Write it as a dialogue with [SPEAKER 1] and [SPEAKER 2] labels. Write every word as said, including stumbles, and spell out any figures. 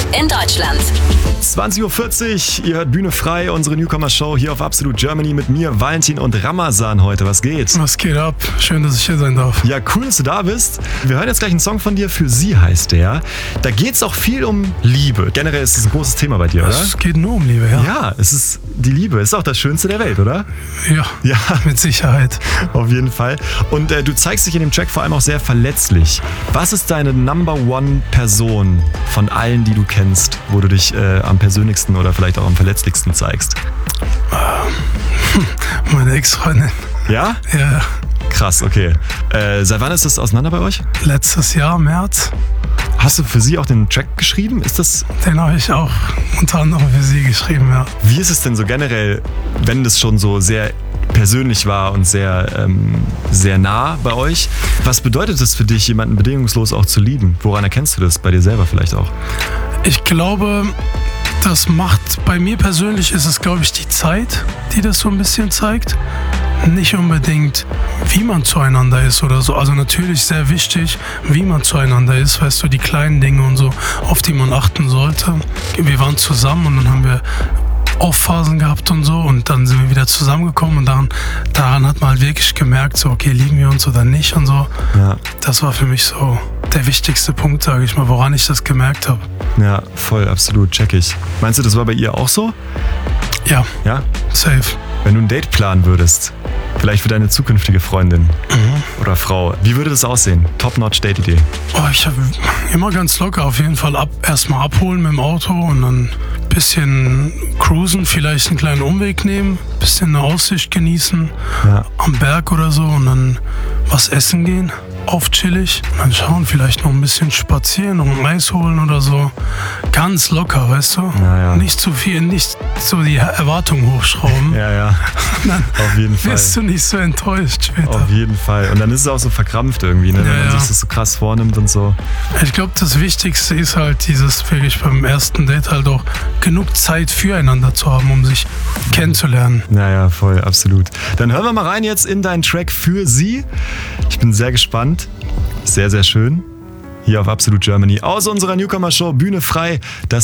[SPEAKER 1] in Deutschland.
[SPEAKER 2] zwanzig Uhr vierzig, ihr hört Bühne frei, unsere Newcomer-Show hier auf Absolut Germany mit mir, Valentin und Ramazan heute. Was geht?
[SPEAKER 3] Was geht ab? Schön, dass ich hier sein darf.
[SPEAKER 2] Ja, cool, dass du da bist. Wir hören jetzt gleich einen Song von dir, Für sie heißt der. Da geht es auch viel um Liebe. Generell ist das ein großes Thema bei dir, oder?
[SPEAKER 3] Es geht nur um Liebe, ja.
[SPEAKER 2] Ja, es ist die Liebe. Ist auch das Schönste der Welt, oder?
[SPEAKER 3] Ja,
[SPEAKER 2] Ja,
[SPEAKER 3] mit Sicherheit.
[SPEAKER 2] auf jeden Fall. Und äh, du zeigst dich in dem Track vor allem auch sehr verletzlich. Was ist deine Number One Person von allen, die du kennst, wo du dich äh, am persönlichsten oder vielleicht auch am verletzlichsten zeigst?
[SPEAKER 3] Meine Ex-Freundin.
[SPEAKER 2] Ja?
[SPEAKER 3] Ja,
[SPEAKER 2] Krass, okay. Äh, seit wann ist das auseinander bei euch?
[SPEAKER 3] letztes Jahr, März.
[SPEAKER 2] Hast du für sie auch den Track geschrieben? Ist das,
[SPEAKER 3] Den habe ich auch unter anderem für sie geschrieben, ja.
[SPEAKER 2] wie ist es denn so generell, wenn das schon so sehr persönlich war und sehr, ähm, sehr nah bei euch? Was bedeutet es für dich, jemanden bedingungslos auch zu lieben? Woran erkennst du das bei dir selber vielleicht auch?
[SPEAKER 3] Ich glaube, das macht, bei mir persönlich ist es, glaube ich, die Zeit, die das so ein bisschen zeigt. Nicht unbedingt, wie man zueinander ist oder so. Also natürlich sehr wichtig, wie man zueinander ist. Weißt du, die kleinen Dinge und so, auf die man achten sollte. Wir waren zusammen und dann haben wir Aufphasen gehabt und so und dann sind wir wieder zusammengekommen und daran, daran hat man halt wirklich gemerkt, so okay, lieben wir uns oder nicht und so.
[SPEAKER 2] Ja,
[SPEAKER 3] Das war für mich so der wichtigste Punkt, sage ich mal, woran ich das gemerkt habe.
[SPEAKER 2] ja, voll, absolut, check ich. Meinst du, das war bei ihr auch so?
[SPEAKER 3] Ja,
[SPEAKER 2] Ja?
[SPEAKER 3] safe.
[SPEAKER 2] Wenn du ein Date planen würdest, vielleicht für deine zukünftige Freundin oder Frau, wie würde das aussehen? Top-Notch-Date-Idee.
[SPEAKER 3] Oh, ich habe immer ganz locker auf jeden Fall ab, erstmal abholen mit dem Auto und dann ein bisschen cruisen, vielleicht einen kleinen Umweg nehmen, ein bisschen eine Aussicht genießen
[SPEAKER 2] Ja.
[SPEAKER 3] am Berg oder so und dann was essen gehen, auf chillig und dann schauen, vielleicht noch ein bisschen spazieren, noch ein Eis holen oder so. Ganz locker, weißt du?
[SPEAKER 2] Ja, ja.
[SPEAKER 3] Nicht zu viel, nicht so die Erwartungen hochschrauben.
[SPEAKER 2] Ja, ja,
[SPEAKER 3] Dann
[SPEAKER 2] auf jeden Fall.
[SPEAKER 3] wirst du nicht so enttäuscht später.
[SPEAKER 2] Auf jeden Fall. Und dann ist es auch so verkrampft irgendwie, ne? wenn
[SPEAKER 3] Ja,
[SPEAKER 2] man
[SPEAKER 3] ja.
[SPEAKER 2] sich das so krass vornimmt und so.
[SPEAKER 3] Ich glaube, das Wichtigste ist halt dieses wirklich beim ersten Date halt auch genug Zeit füreinander zu haben, um sich kennenzulernen.
[SPEAKER 2] Naja, voll, absolut. Dann hören wir mal rein jetzt in deinen Track Für sie. Ich bin sehr gespannt. Sehr, sehr schön. Hier auf Absolut Germany aus unserer Newcomer-Show Bühne frei. Das